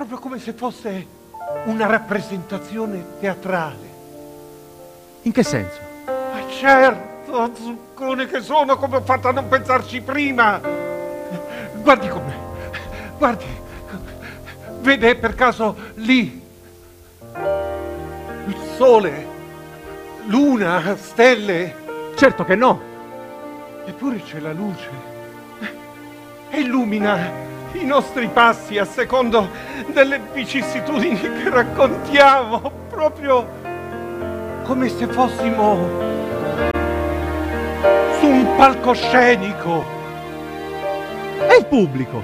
proprio come se fosse una rappresentazione teatrale. In che senso? Ma certo, zuccone che sono, come ho fatto a non pensarci prima? Guardi com'è, guardi, vede per caso lì il sole, luna, stelle? Certo che no. Eppure c'è la luce e illumina i nostri passi a secondo delle vicissitudini che raccontiamo, proprio come se fossimo su un palcoscenico. E il pubblico?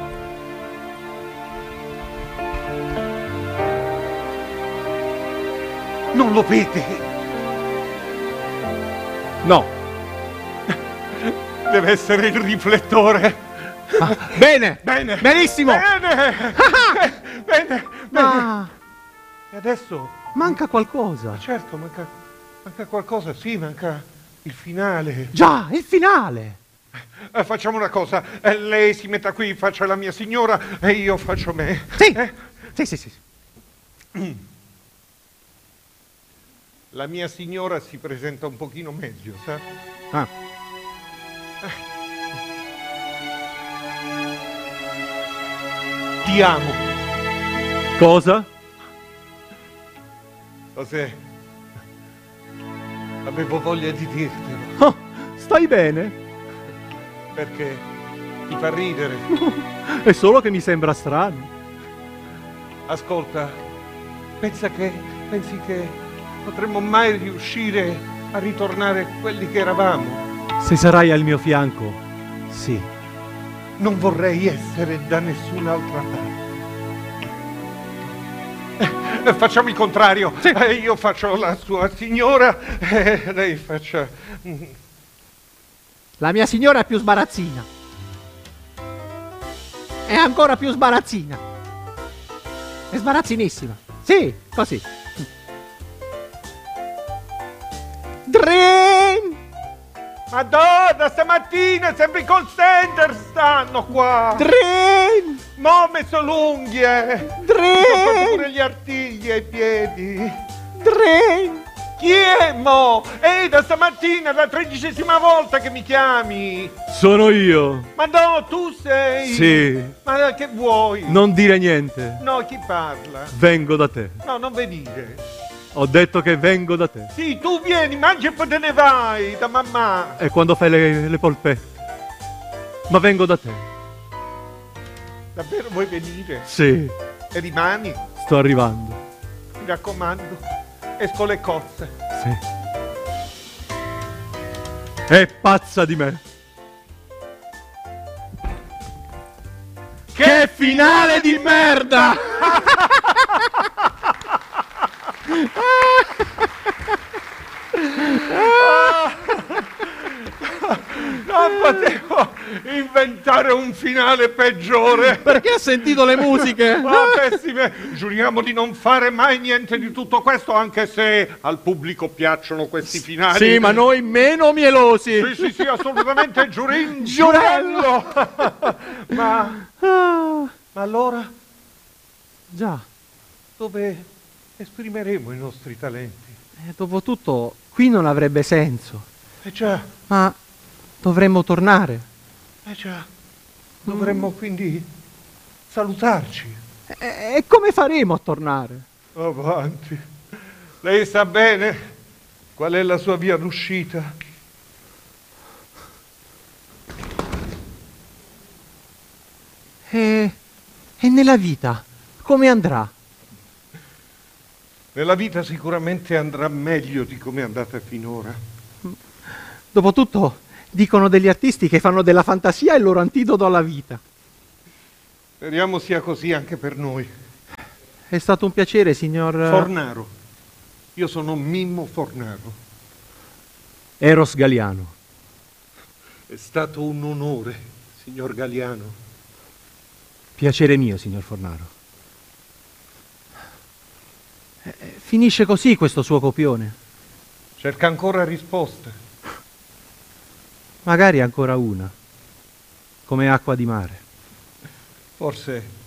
Non lo vede? No. Deve essere il riflettore. Ah, bene, Bene. benissimo. Bene. Bene. Ma E adesso? manca qualcosa. Certo, manca qualcosa, sì, manca il finale. Già, il finale. Facciamo una cosa, lei si metta qui, faccia la mia signora e io faccio me. Sì, sì. La mia signora si presenta un pochino meglio, sa? Ah. Ti amo. Cosa? Cos'è? Avevo voglia di dirtelo, Oh, stai bene? perché ti fa ridere. È solo che mi sembra strano. Ascolta, pensi che potremmo mai riuscire a ritornare quelli che eravamo? Se sarai al mio fianco, sì. Non vorrei essere da nessun'altra parte. Facciamo il contrario. Sì. Io faccio la sua signora e lei faccia... La mia signora è più sbarazzina. È ancora più sbarazzina. È sbarazzinissima. Sì, così. Dream! Madonna, stamattina sempre i call center stanno qua. Dream! Mo' ho messo l'unghie. Dream! Mi sono fatto pure gli artigli ai piedi. Dream! Chi è mo? Da stamattina, la 13ª volta che mi chiami. Sono io. Ma no, tu sei. Sì. Ma che vuoi? Non dire niente. No, chi parla? Vengo da te. No, non venire. Ho detto che vengo da te. Sì, tu vieni, mangi e poi te ne vai da mamma. E quando fai le polpette. Ma vengo da te. Davvero vuoi venire? Sì, E rimani? sto arrivando. Mi raccomando. Esco le cozze. Sì. È pazza di me. Che finale di merda! Non potevo inventare un finale peggiore. Perché ha sentito le musiche? Pessime. Giuriamo di non fare mai niente di tutto questo, anche se al pubblico piacciono questi finali. Sì, ma noi meno mielosi. Sì, assolutamente giurello. Ma allora Già, dove esprimeremo i nostri talenti? dopotutto qui non avrebbe senso. Già, Ma dovremmo tornare. già. Dovremmo quindi salutarci. E come faremo a tornare? Avanti. Lei sa bene qual è la sua via d'uscita. E nella vita come andrà? Nella vita sicuramente andrà meglio di come è andata finora. Dopotutto dicono degli artisti che fanno della fantasia il loro antidoto alla vita. Speriamo sia così anche per noi. È stato un piacere, signor Fornaro. Io sono Mimmo Fornaro. Eros Galiano. È stato un onore, signor Galiano. Piacere mio, signor Fornaro. Finisce così questo suo copione? Cerca ancora risposte. Magari ancora una, come acqua di mare. Forse